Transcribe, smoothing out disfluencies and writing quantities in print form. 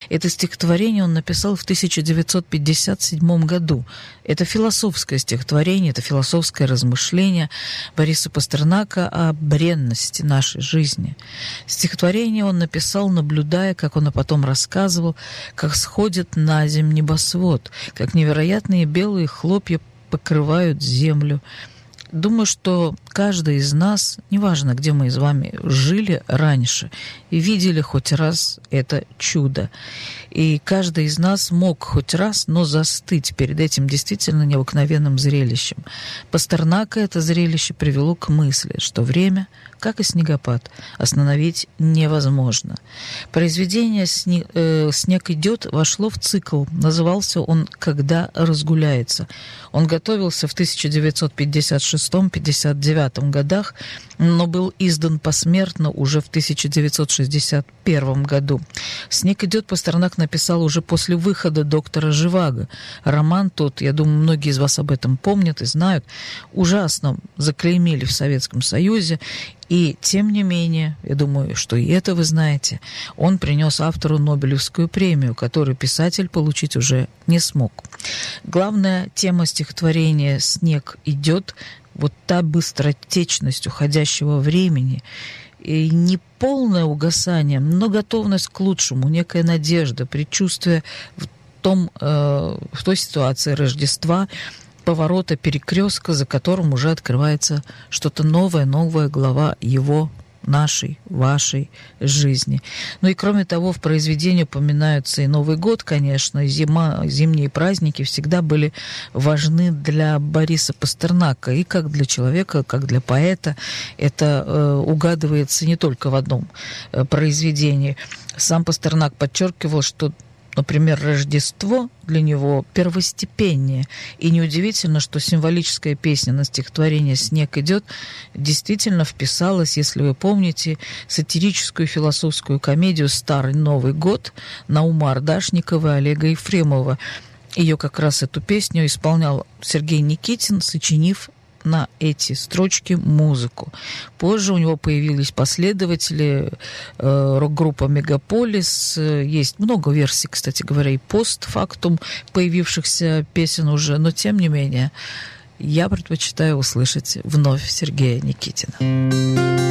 Это стихотворение он написал в 1957 году. Это философское стихотворение, это философское размышление Бориса Пастернака о бренности нашей жизни. Стихотворение он написал, наблюдая, как он потом рассказывал, как сходит на земь небосвод, как невероятные белые хлопья покрывают землю. Думаю, что каждый из нас, неважно, где мы с вами жили раньше, и видели хоть раз это чудо. И каждый из нас мог хоть раз, но застыть перед этим действительно необыкновенным зрелищем. Пастернака это зрелище привело к мысли, что время, как и снегопад, остановить невозможно. Произведение «Снег идет» вошло в цикл. Назывался он «Когда разгуляется». Он готовился в 1956-59 годах, но был издан посмертно уже в 1961 году. «Снег идет» Пастернак написал уже после выхода «Доктора Живаго». Роман тот, я думаю, многие из вас об этом помнят и знают, ужасно заклеймили в Советском Союзе. И, тем не менее, я думаю, что и это вы знаете, он принес автору Нобелевскую премию, которую писатель получить уже не смог. Главная тема стихотворения «Снег идет» — вот та быстротечность уходящего времени, и не полное угасание, но готовность к лучшему, некая надежда, предчувствие в той ситуации Рождества, поворота, перекрестка, за которым уже открывается что-то новое, новая глава его, нашей, вашей жизни. Ну и кроме того, в произведении упоминаются и Новый год, конечно, и зима, зимние праздники всегда были важны для Бориса Пастернака, и как для человека, как для поэта. Это угадывается не только в одном произведении. Сам Пастернак подчеркивал, что, например, Рождество для него первостепеннее. И неудивительно, что символическая песня на стихотворение «Снег идет» действительно вписалась, если вы помните, сатирическую философскую комедию «Старый Новый год» Наума Ардашникова и Олега Ефремова. Ее как раз эту песню исполнял Сергей Никитин, сочинив на эти строчки музыку. Позже у него появились последователи, рок-группа «Мегаполис». Есть много версий, кстати говоря, и постфактум появившихся песен уже, но тем не менее я предпочитаю услышать вновь Сергея Никитина.